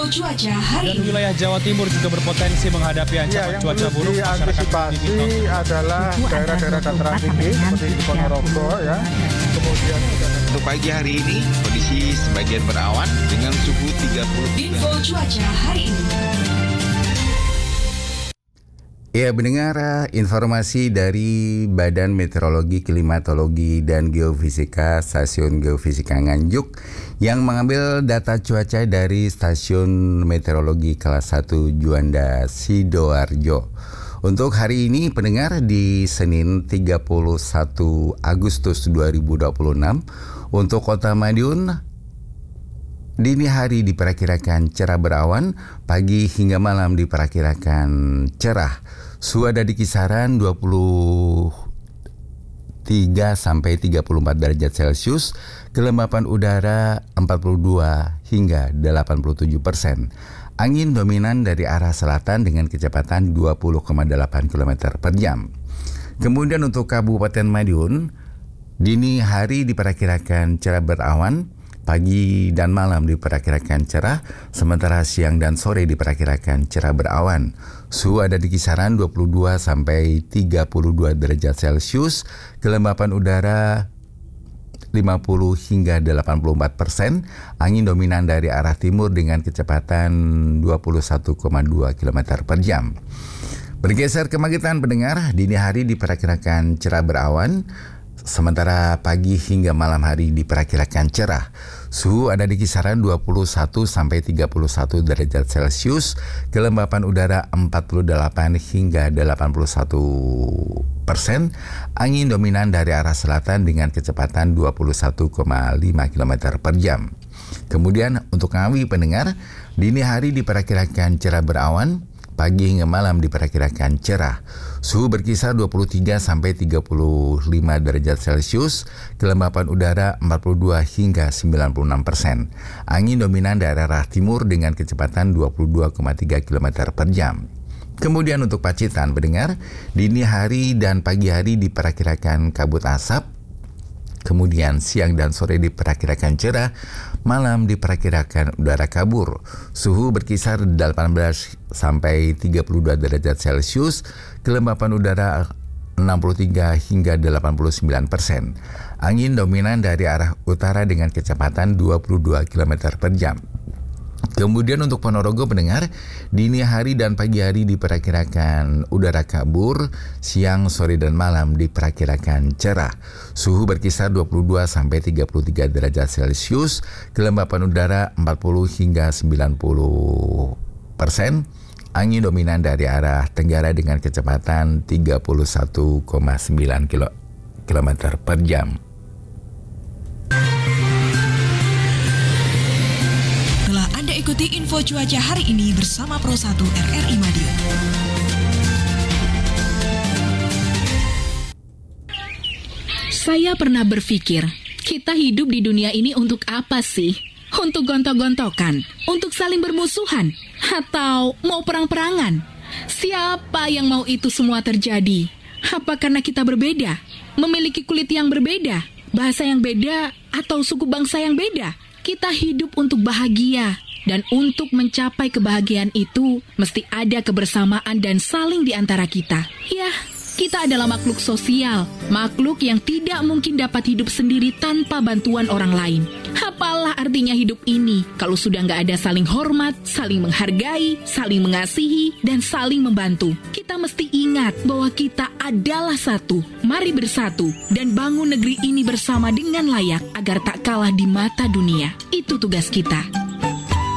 cuaca hari Dan wilayah Jawa Timur juga berpotensi menghadapi ancaman cuaca buruk. Diantisipasi adalah daerah-daerah dataran tinggi seperti di Ponorogo ya. Kemudian untuk pagi hari ini kondisi sebagian berawan dengan suhu 30. Info cuaca hari ini. Ya, mendengar informasi dari Badan Meteorologi, Klimatologi, dan Geofisika Stasiun Geofisika Nganjuk yang mengambil data cuaca dari Stasiun Meteorologi kelas 1 Juanda Sidoarjo. Untuk hari ini pendengar di Senin 31 Agustus 2026 untuk Kota Madiun dini hari diperkirakan cerah berawan, pagi hingga malam diperkirakan cerah. Suhu ada di kisaran 23 sampai 34 derajat Celcius, kelembapan udara 42 hingga 87%. Angin dominan dari arah selatan dengan kecepatan 20,8 km per jam. Kemudian untuk Kabupaten Madiun, dini hari diperkirakan cerah berawan, pagi dan malam diperkirakan cerah, sementara siang dan sore diperkirakan cerah berawan. Suhu ada di kisaran 22 sampai 32 derajat Celcius, kelembapan udara 50 hingga 84%, angin dominan dari arah timur dengan kecepatan 21,2 km per jam. Bergeser ke Magetan pendengar, dini hari diperkirakan cerah berawan, sementara pagi hingga malam hari diperkirakan cerah. Suhu ada di kisaran 21 sampai 31 derajat Celcius, kelembapan udara 48 hingga 81%, angin dominan dari arah selatan dengan kecepatan 21,5 km per jam. Kemudian untuk Ngawi pendengar, dini hari diperkirakan cerah berawan, pagi hingga malam diperkirakan cerah. Suhu berkisar 23 sampai 35 derajat Celcius, kelembapan udara 42 hingga 96%. Angin dominan dari arah timur dengan kecepatan 22,3 km per jam. Kemudian untuk Pacitan pendengar, dini hari dan pagi hari diperkirakan kabut asap. Kemudian siang dan sore diperkirakan cerah, malam diperkirakan udara kabur. Suhu berkisar 18 sampai 32 derajat Celcius, kelembapan udara 63 hingga 89%. Angin dominan dari arah utara dengan kecepatan 22 km per jam. Kemudian untuk Ponorogo pendengar, dini hari dan pagi hari diperkirakan udara kabur, siang, sore dan malam diperkirakan cerah. Suhu berkisar 22 sampai 33 derajat Celcius, kelembapan udara 40 hingga 90%. Angin dominan dari arah tenggara dengan kecepatan 31,9 km per jam. Ikuti info cuaca hari ini bersama Pro 1 RRI Madiun. Saya pernah berpikir, kita hidup di dunia ini untuk apa sih? Untuk gontok-gontokan? Untuk saling bermusuhan? Atau mau perang-perangan? Siapa yang mau itu semua terjadi? Apa karena kita berbeda? Memiliki kulit yang berbeda? Bahasa yang beda? Atau suku bangsa yang beda? Kita hidup untuk bahagia. Dan untuk mencapai kebahagiaan itu, mesti ada kebersamaan dan saling di antara kita. Ya, kita adalah makhluk sosial, makhluk yang tidak mungkin dapat hidup sendiri tanpa bantuan orang lain. Apalah artinya hidup ini kalau sudah nggak ada saling hormat, saling menghargai, saling mengasihi, dan saling membantu. Kita mesti ingat bahwa kita adalah satu. Mari bersatu dan bangun negeri ini bersama dengan layak agar tak kalah di mata dunia. Itu tugas kita.